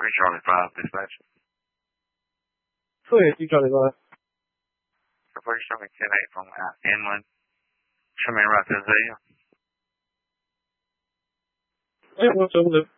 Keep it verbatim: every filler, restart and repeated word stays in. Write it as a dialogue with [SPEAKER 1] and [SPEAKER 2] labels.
[SPEAKER 1] three Charlie five, dispatch.
[SPEAKER 2] three Charlie five.
[SPEAKER 1] So please show me ten eight from uh, inland. Show me right to the
[SPEAKER 2] Yeah, what's over there?